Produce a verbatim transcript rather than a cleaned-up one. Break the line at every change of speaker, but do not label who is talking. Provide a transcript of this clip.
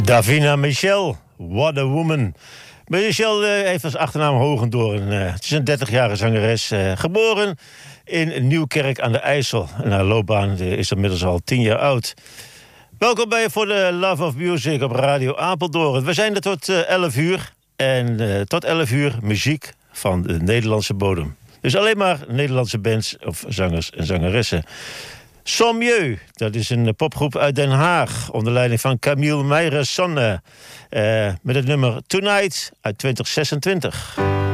Davina Michel, what a woman. Michel uh, heeft als achternaam Hogendoorn. Uh, het is een dertigjarige zangeres, uh, geboren in Nieuwkerk aan de IJssel. En haar loopbaan uh, is inmiddels al tien jaar oud. Welkom bij voor de Love of Music op Radio Apeldoorn. We zijn er tot uh, elf uur. En uh, tot elf uur muziek van de Nederlandse bodem. Dus alleen maar Nederlandse bands of zangers en zangeressen. Sommieu, dat is een popgroep uit Den Haag, onder leiding van Camille Meijer-Sonne, uh, met het nummer Tonight uit twintig zesentwintig.